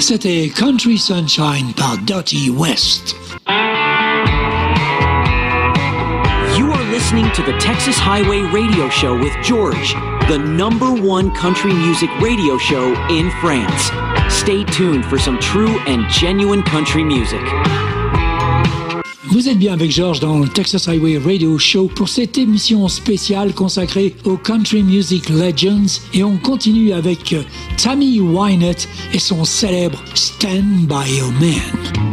C'était Country Sunshine par Dottie West. You are listening to the Texas Highway Radio Show with George, the #1 country music radio show in France. Stay tuned for some true and genuine country music. Vous êtes bien avec Georges dans le Texas Highway Radio Show pour cette émission spéciale consacrée aux Country Music Legends et on continue avec Tammy Wynette et son célèbre Stand By Your Man.